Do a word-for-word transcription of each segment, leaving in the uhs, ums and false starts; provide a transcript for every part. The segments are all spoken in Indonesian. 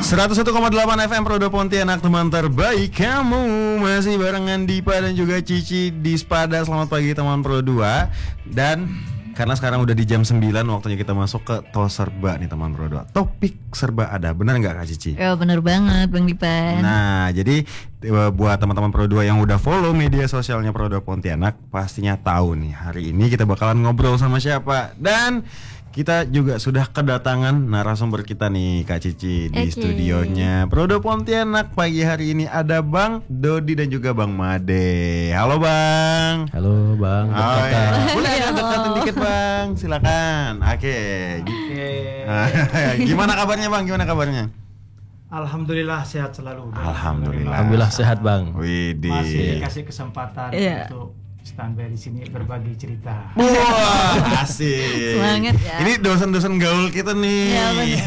seratus satu koma delapan F M Prodo Pontianak, teman terbaik kamu. Masih barengan Dipa dan juga Cici di Spada. Selamat pagi teman Pro dua. Dan karena sekarang udah di jam sembilan, waktunya kita masuk ke Tos Serba nih teman Pro dua. Topik serba ada, benar gak Kak Cici? Ya benar banget Bang Dipa. Nah jadi buat teman-teman Pro dua yang udah follow media sosialnya Pro dua Pontianak, pastinya tahu nih hari ini kita bakalan ngobrol sama siapa. Dan kita juga sudah kedatangan narasumber kita nih Kak Cici di okay. studionya Pro dua Pontianak. Pagi hari ini ada Bang Dodi dan juga Bang Made. Halo Bang. Halo Bang. Oh, ya. Boleh agak dekatin dikit Bang, silakan. Oke. Okay. Gimana kabarnya Bang? Gimana kabarnya? Alhamdulillah sehat selalu. Alhamdulillah. Alhamdulillah sehat Bang. Widih. Masih dikasih kesempatan yeah. untuk standby di sini berbagi cerita. Wah, asik. Semangat ya. Ini dosen-dosen gaul kita nih. Ya,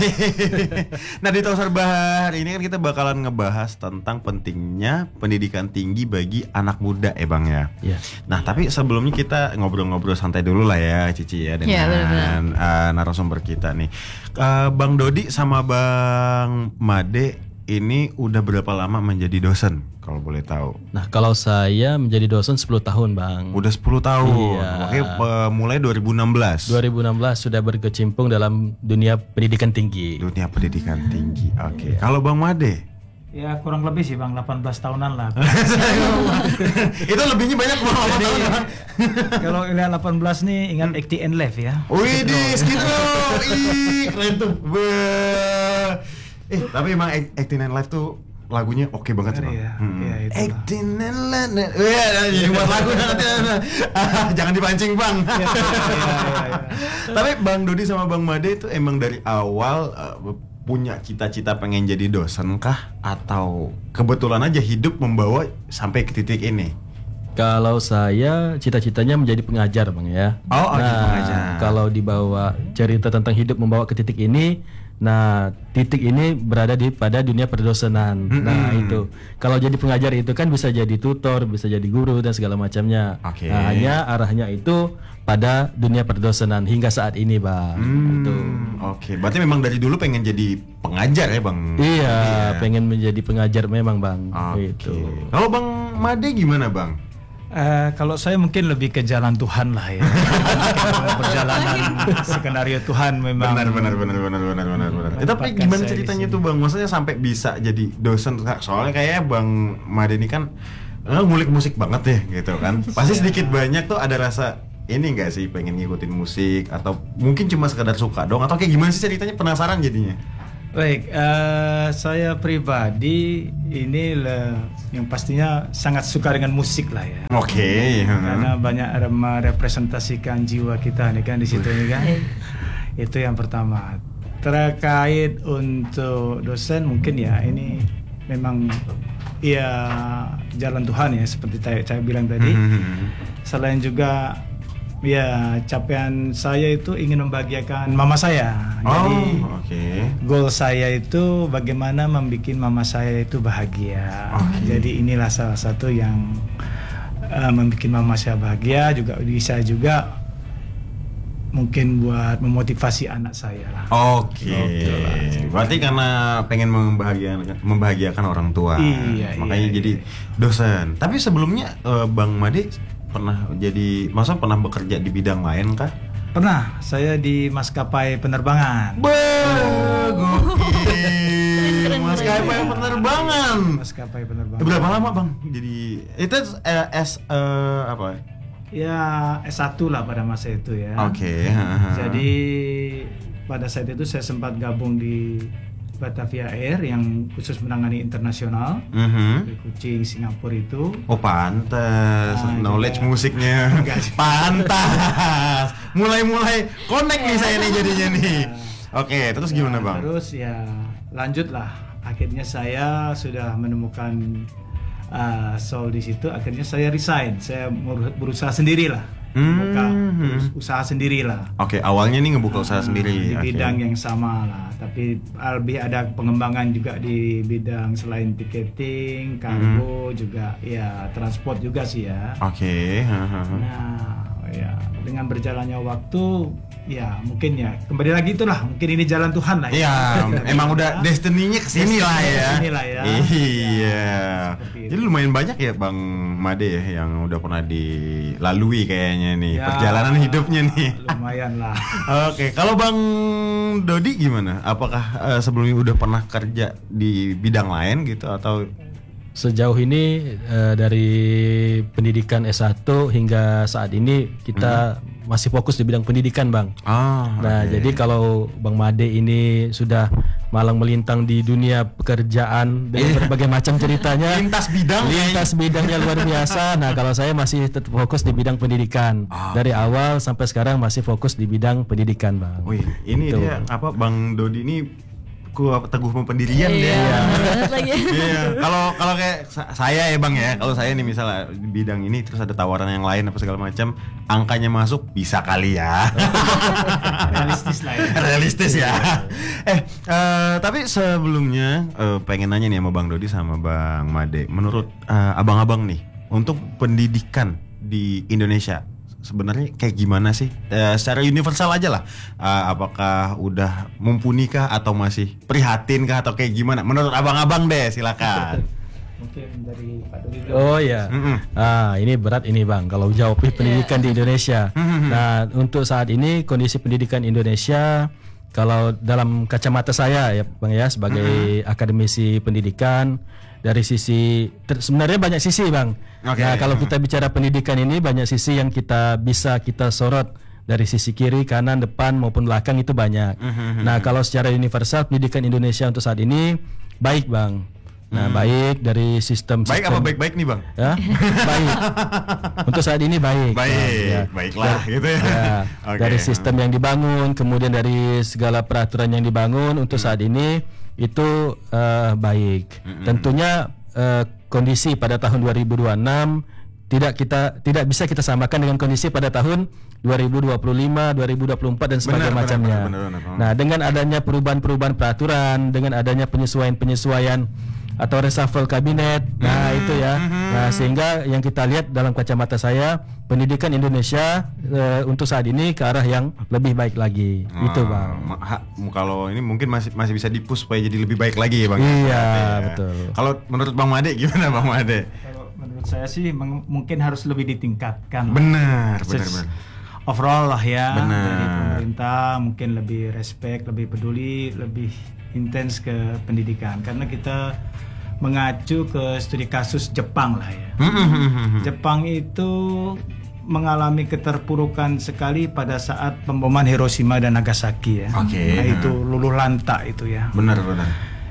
nah di Tos Serba hari ini kan kita bakalan ngebahas tentang pentingnya pendidikan tinggi bagi anak muda ya Bang ya. Iya. Nah tapi sebelumnya kita ngobrol-ngobrol santai dulu lah ya Cici ya dengan ya, uh, narasumber kita nih. Uh, Bang Dodi sama Bang Made ini udah berapa lama menjadi dosen kalau boleh tahu? Nah kalau saya menjadi dosen sepuluh tahun Bang. Udah sepuluh tahun. Iya. Oke, uh, mulai dua ribu enam belas. dua ribu enam belas sudah berkecimpung dalam dunia pendidikan tinggi. Dunia pendidikan tinggi. Oke. Okay. Kalau Bang Made? Ya kurang lebih sih Bang, delapan belas tahunan lah. Itu lebihnya banyak Bang. Jadi kalau lihat delapan belas nih ingat Acti and Live ya. Wih, gitu. Ih, keren tuh. Eh, tapi emang Actin and Live tuh lagunya oke okay banget sih Bang. Iya, hmm. iya Actin and Live. Iya, jadi buat lagu nanti. Jangan dipancing Bang. Ya, ya, ya, ya. Tapi Bang Dodi sama Bang Made itu emang dari awal uh, punya cita-cita pengen jadi dosen kah? Atau kebetulan aja hidup membawa sampai ke titik ini? Kalau saya cita-citanya menjadi pengajar Bang ya. Oh, nah, pengajar. Kalau dibawa cerita tentang hidup membawa ke titik ini, nah titik ini berada di pada dunia perdosenan. Mm-hmm. Nah itu kalau jadi pengajar itu kan bisa jadi tutor, bisa jadi guru dan segala macamnya. Okay. Nah, hanya arahnya itu pada dunia perdosenan hingga saat ini Bang. Hmm, itu. Oke, okay. Berarti memang dari dulu pengen jadi pengajar ya Bang? Iya, iya. Pengen menjadi pengajar memang Bang. Okay. Itu. Kalau Bang Made gimana Bang? Uh, kalau saya mungkin lebih ke jalan Tuhan lah ya. Perjalanan skenario Tuhan memang. Benar benar benar benar benar benar benar. Eh, tapi gimana ceritanya tuh Bang? Maksudnya sampai bisa jadi dosen? Soalnya kayak Bang Made ini kan uh, ngulik musik banget ya gitu kan. Pasti sedikit banyak tuh ada rasa ini enggak sih pengen ngikutin musik atau mungkin cuma sekedar suka dong atau kayak gimana sih ceritanya, penasaran jadinya? Baik, uh, saya pribadi ini le, yang pastinya sangat suka dengan musik lah ya. Oke. Okay. Karena banyak merepresentasikan jiwa kita nih kan di situ nih kan. Itu yang pertama. Terkait untuk dosen mungkin ya ini memang ya jalan Tuhan ya seperti saya, saya bilang tadi. Selain juga ya capaian saya itu ingin membahagiakan mama saya. Jadi oh, okay. goal saya itu bagaimana membuat mama saya itu bahagia. Okay. Jadi inilah salah satu yang uh, membuat mama saya bahagia, juga bisa juga mungkin buat memotivasi anak saya lah. Oke. Okay. Berarti karena pengen membahagiakan membahagiakan orang tua. Iya, makanya iya, jadi iya. dosen. Tapi sebelumnya uh, Bang Made pernah jadi, masa pernah bekerja di bidang lain kah? Pernah, saya di maskapai penerbangan. Gokil. Maskapai penerbangan. Maskapai penerbangan. Berapa lama Bang? Jadi itu eh, S uh, apa? Ya S satu lah pada masa itu ya. Oke. Okay. Jadi pada saat itu saya sempat gabung di Batavia Air yang khusus menangani internasional, mm-hmm. di Kuching, Singapura itu. Oh pantas, nah, knowledge juga musiknya pantas. Mulai-mulai connect nih saya nih jadinya nih. Oke, okay, terus gimana nah, Bang? Terus ya lanjutlah. Akhirnya saya sudah menemukan uh, soul di situ. Akhirnya saya resign. Saya berusaha sendirilah. Buka hmm. usaha sendirilah. Oke, okay, awalnya nih ngebuka uh, usaha sendiri di okay. bidang yang sama lah, tapi lebih ada pengembangan juga di bidang selain ticketing, kargo hmm. juga ya transport juga sih ya. Oke. Okay. Nah ya dengan berjalannya waktu ya mungkin ya kembali lagi itulah mungkin ini jalan Tuhan lah Iya, ya. emang udah destininya kesini lah ya. Kesini lah ya. Iya. Seperti itu. Jadi lumayan banyak ya Bang Made ya yang udah pernah dilalui kayaknya nih Ya, perjalanan hidupnya nih. lumayan lah. Oke, kalau Bang Dodi gimana? Apakah eh, sebelumnya udah pernah kerja di bidang lain gitu atau Sejauh ini eh, dari pendidikan S satu hingga saat ini kita masih fokus di bidang pendidikan, Bang. ah? Nah, oke. jadi kalau Bang Made ini sudah malang melintang di dunia pekerjaan dengan berbagai macam ceritanya, lintas bidang, lintas bidangnya luar biasa. Nah, kalau saya masih tetap fokus di bidang pendidikan. Ah. Dari awal sampai sekarang masih fokus di bidang pendidikan, Bang. Wih, ini Tuh. dia apa Bang Dodi ini kuat teguh pendirian Iya, dia. banget lagi. Iya, kalau kalau kayak sa- saya ya Bang ya, kalau saya nih misalnya di bidang ini terus ada tawaran yang lain apa segala macam, angkanya masuk bisa kali ya. Realistis lah ya. Realistis ya. eh, eh, tapi sebelumnya eh, pengen nanya nih sama Bang Dodi sama Bang Made, menurut eh, abang-abang nih untuk pendidikan di Indonesia sebenarnya kayak gimana sih? Eh, secara universal aja lah. Eh, apakah udah mumpuni kah atau masih prihatin kah atau kayak gimana? Menurut abang-abang deh, silakan. Mungkin dari Pak Dodi. Oh ya, Mm-mm. ah ini berat ini Bang. Kalau jawab pendidikan di Indonesia. Nah untuk saat ini kondisi pendidikan Indonesia, kalau dalam kacamata saya ya Bang ya sebagai akademisi pendidikan, dari sisi ter- sebenarnya banyak sisi Bang. Oke. Nah kalau kita bicara pendidikan ini banyak sisi yang kita bisa kita sorot. Dari sisi kiri, kanan, depan maupun belakang itu banyak. Nah kalau secara universal pendidikan Indonesia untuk saat ini baik Bang. Nah baik dari sistem Baik sistem apa baik-baik nih Bang? ya baik untuk saat ini baik Baik, Bang, ya. baiklah gitu ya. Ya, Oke. dari sistem yang dibangun kemudian dari segala peraturan yang dibangun untuk saat ini itu eh, baik. Tentunya eh, kondisi pada tahun dua ribu dua puluh enam tidak kita tidak bisa kita samakan dengan kondisi pada tahun dua ribu dua puluh lima, dua ribu dua puluh empat dan sebagainya Benar, benar, macamnya. benar, benar, benar. Nah, dengan adanya perubahan-perubahan peraturan, dengan adanya penyesuaian-penyesuaian atau reshuffle kabinet, nah itu ya. Nah, sehingga yang kita lihat dalam kacamata saya, pendidikan Indonesia eh, untuk saat ini ke arah yang lebih baik lagi. Itu, Bang. Ma- ha- kalau ini mungkin masih masih bisa dipus supaya jadi lebih baik lagi ya Bang. Iya, Ya. betul. Kalau menurut Bang Made gimana Bang Made? Kalau menurut saya sih meng- mungkin harus lebih ditingkatkan. Benar, benar, Ses- benar. Overall lah ya Benar. dari pemerintah mungkin lebih respect, lebih peduli, lebih intens ke pendidikan karena kita mengacu ke studi kasus Jepang lah ya. Jepang itu mengalami keterpurukan sekali pada saat pemboman Hiroshima dan Nagasaki ya. Oke. Nah, itu luluh lantak itu ya. Benar, benar.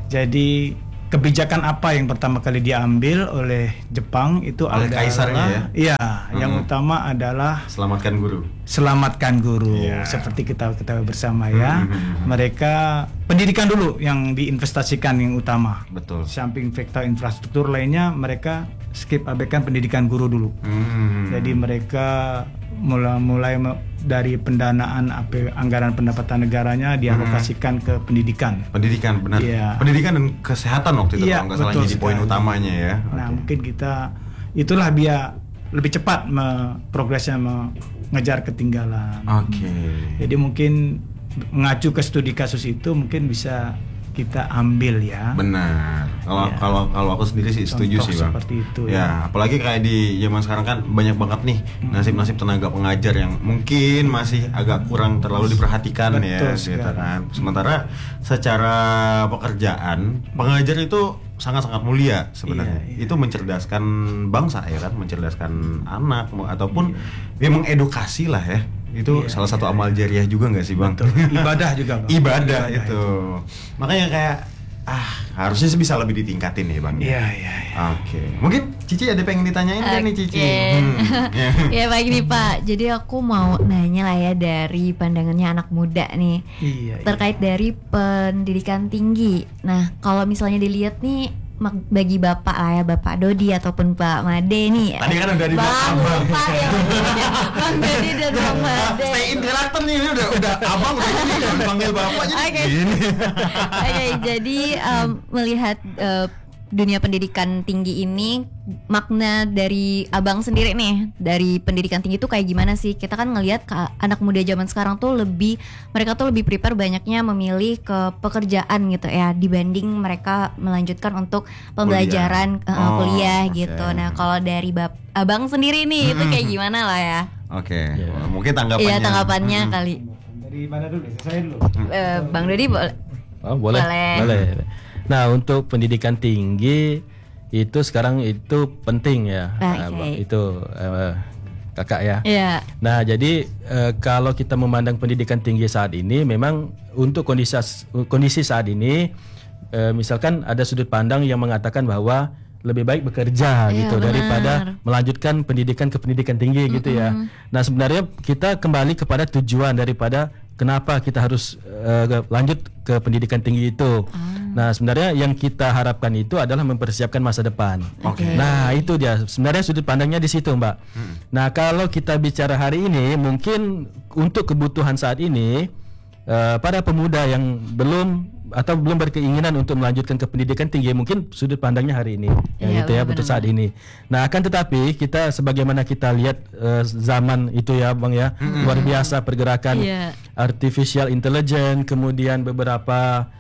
Jadi kebijakan apa yang pertama kali diambil oleh Jepang itu Oleh adalah kaisarnya ya? Iya, yang utama adalah Selamatkan guru. selamatkan guru. Iya. Seperti kita ketahui bersama ya. Mereka pendidikan dulu yang diinvestasikan yang utama. Betul. Samping faktor infrastruktur lainnya mereka skip abaikan pendidikan guru dulu. Hmm. Jadi mereka mulai mulai me- dari pendanaan A P, anggaran pendapatan negaranya dialokasikan ke pendidikan. Pendidikan benar. Iya. Pendidikan dan kesehatan waktu itu Iya, kalau nggak salah betul jadi poin sekali. utamanya ya. Nah, Oke. mungkin kita itulah biar lebih cepat me- progresnya mengejar ketinggalan. Oke. Jadi mungkin mengacu ke studi kasus itu mungkin bisa kita ambil ya. Benar. Kalau Iya. kalau kalau aku sendiri sih setuju Contoh sih Bang. seperti itu Ya, ya. apalagi kayak di zaman sekarang kan banyak banget nih nasib-nasib tenaga pengajar yang mungkin masih agak kurang terlalu diperhatikan ya, Betul gitu sekali. kan. Sementara secara pekerjaan pengajar itu sangat-sangat mulia sebenarnya. Iya, iya. Itu mencerdaskan bangsa ya kan, mencerdaskan anak mu- ataupun ya mengedukasi lah ya. Itu Iya, salah satu iya, amal jariah juga nggak sih Bang? Betul. Ibadah juga, Bang. Ibadah, Ibadah itu. Makanya kayak ah harusnya sih bisa lebih ditingkatin ya Bang. Iya, iya, iya. Oke. Mungkin Cici ada pengen ditanyain nggak nih Cici? Oke. Hmm, ya. Ya baik nih Pak. Jadi aku mau nanya lah ya dari pandangannya anak muda nih Iya, iya. terkait dari pendidikan tinggi. Nah kalau misalnya dilihat nih mak- bagi Bapak lah ya, Bapak Dodi ataupun Pak Made nih. Tadi kan udah di Bang, belakang, Bang. Pak ya. Bang Dodi dan Bang Made. Stay in karakter nih, ini udah udah abang udah ini udah panggil bapak jadi Oke. gini. Oke, jadi em, melihat eh, dunia pendidikan tinggi ini, makna dari abang sendiri nih dari pendidikan tinggi itu kayak gimana sih? Kita kan ngelihat anak muda zaman sekarang tuh lebih, mereka tuh lebih prepare banyaknya memilih ke pekerjaan gitu ya, dibanding mereka melanjutkan untuk pembelajaran kuliah, uh, oh, kuliah okay. gitu. Nah kalau dari bab, abang sendiri nih itu kayak gimana lah ya? Oke, okay. Yeah. Mungkin tanggapannya. Iya tanggapannya hmm. kali. Dari mana dulu? Saya dulu. Uh, Bang Dodi boleh. Oh, boleh. Boleh. Boleh. Nah, untuk pendidikan tinggi itu sekarang itu penting ya. Okay. Uh, itu uh, kakak ya. Iya. Nah, jadi uh, kalau kita memandang pendidikan tinggi saat ini, memang untuk kondisi kondisi saat ini, uh, misalkan ada sudut pandang yang mengatakan bahwa lebih baik bekerja iya, gitu benar. daripada melanjutkan pendidikan ke pendidikan tinggi mm-hmm. gitu ya. Nah sebenarnya kita kembali kepada tujuan daripada kenapa kita harus uh, lanjut ke pendidikan tinggi itu. Ah. Nah sebenarnya yang kita harapkan itu adalah mempersiapkan masa depan. Okay. Nah itu dia sebenarnya sudut pandangnya di situ Mbak. Hmm. Nah kalau kita bicara hari ini mungkin untuk kebutuhan saat ini uh, para pemuda yang belum atau belum berkeinginan untuk melanjutkan ke pendidikan tinggi mungkin sudut pandangnya hari ini ya, ya gitu ya untuk saat ini. Nah akan tetapi kita sebagaimana kita lihat uh, zaman itu ya Bang ya mm-hmm. luar biasa pergerakan yeah. artificial intelligence, kemudian beberapa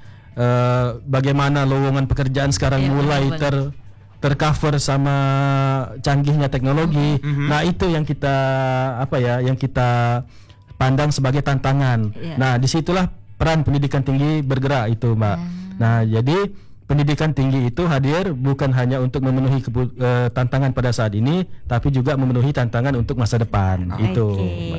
uh, bagaimana lowongan pekerjaan sekarang yeah, mulai bener-bener. ter tercover sama canggihnya teknologi. Mm-hmm. Nah itu yang kita apa ya yang kita pandang sebagai tantangan. Yeah. Nah disitulah peran pendidikan tinggi bergerak itu Mbak. Hmm. Nah jadi pendidikan tinggi itu hadir bukan hanya untuk memenuhi kebu- uh, tantangan pada saat ini, tapi juga memenuhi tantangan untuk masa depan. Okay. Itu.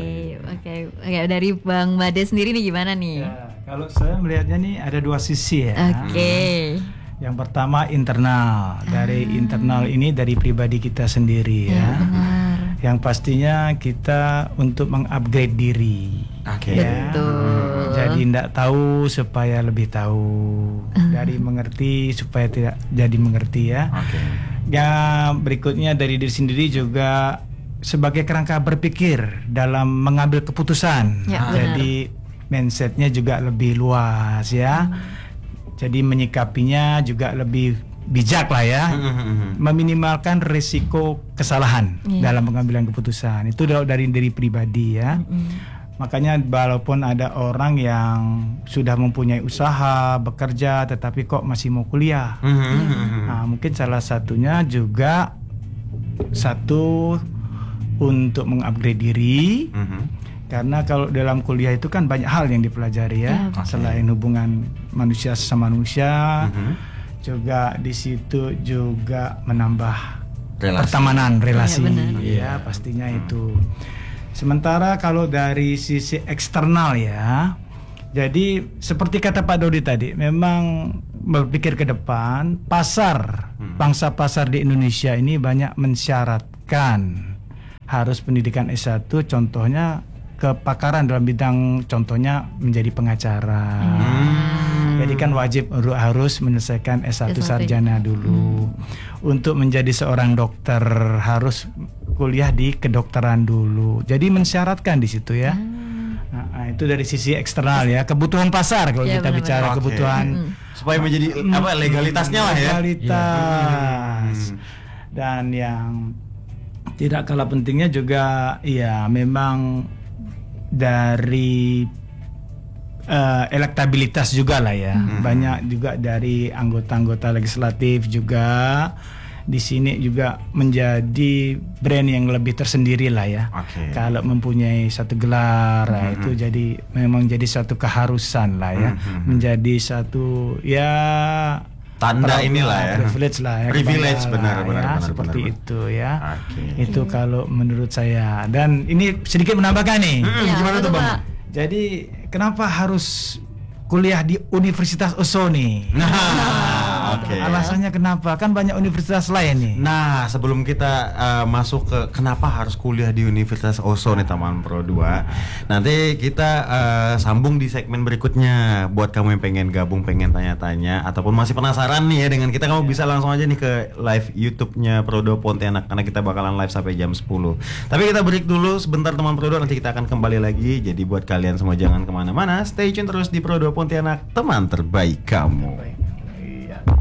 Oke, oke. Dari Bang Made sendiri nih gimana nih? Ya, kalau saya melihatnya nih ada dua sisi ya. Oke. Okay. Yang pertama internal. Dari ah. internal ini dari pribadi kita sendiri ya. Ya benar. Yang pastinya kita untuk mengupgrade diri. Oke. Okay. Ya. Betul. Jadi tidak tahu supaya lebih tahu. Dari mengerti supaya tidak jadi mengerti ya. Oke. Okay. Yang berikutnya dari diri sendiri juga sebagai kerangka berpikir dalam mengambil keputusan. Ya, jadi mindsetnya juga lebih luas ya. Hmm. Jadi menyikapinya juga lebih bijak lah ya, meminimalkan risiko kesalahan yeah. dalam pengambilan keputusan. Itu dari diri pribadi ya. Mm-hmm. Makanya walaupun ada orang yang sudah mempunyai usaha, bekerja, tetapi kok masih mau kuliah. Mm-hmm. Nah, mungkin salah satunya juga satu untuk mengupgrade diri. Mm-hmm. Karena kalau dalam kuliah itu kan banyak hal yang dipelajari ya, yeah, selain hubungan manusia sama manusia. Mm-hmm. Juga di situ juga menambah relasi. Pertemanan relasi ya, ya pastinya hmm. itu. Sementara kalau dari sisi eksternal ya, jadi seperti kata Pak Dodi tadi, memang berpikir ke depan, pasar hmm. pangsa pasar di Indonesia ini banyak mensyaratkan harus pendidikan S satu, contohnya kepakaran dalam bidang, contohnya menjadi pengacara. Hmm. Jadi kan wajib harus menyelesaikan S satu sarjana dulu. Hmm. Untuk menjadi seorang dokter harus kuliah di kedokteran dulu. Jadi mensyaratkan di situ ya. Hmm. Nah, itu dari sisi eksternal ya, kebutuhan pasar kalau ya, kita benar-benar. bicara okay. kebutuhan hmm. supaya menjadi apa legalitasnya lah ya. Legalitas. Hmm. Dan yang tidak kalah pentingnya juga ya memang dari Uh, elektabilitas juga lah ya, hmm. banyak juga dari anggota-anggota legislatif juga di sini juga menjadi brand yang lebih tersendiri lah ya. Okay. Kalau mempunyai satu gelar hmm. itu jadi memang jadi satu keharusan lah ya, hmm. menjadi satu ya tanda inilah ya, privilege lah ya, privilege benar, lah, benar, ya, benar, seperti benar, itu ya. Okay. Itu kalau menurut saya. Dan ini sedikit menambahkan nih. Hmm, ya, gimana tuh Bang? Jadi kenapa harus kuliah di Universitas U S O nih? Nah, oke. Okay. Alasannya kenapa? Kan banyak universitas lain nih. Nah, sebelum kita uh, masuk ke kenapa harus kuliah di Universitas U S O nih Taman Pro dua, nanti kita uh, sambung di segmen berikutnya. Buat kamu yang pengen gabung, pengen tanya-tanya, ataupun masih penasaran nih ya dengan kita, kamu bisa langsung aja nih ke live YouTube-nya Pro dua Pontianak, karena kita bakalan live sampai jam sepuluh. Tapi kita break dulu sebentar Teman Pro dua, nanti kita akan kembali lagi. Jadi buat kalian semua jangan kemana-mana, stay tune terus di Pro dua Pontianak, teman terbaik kamu.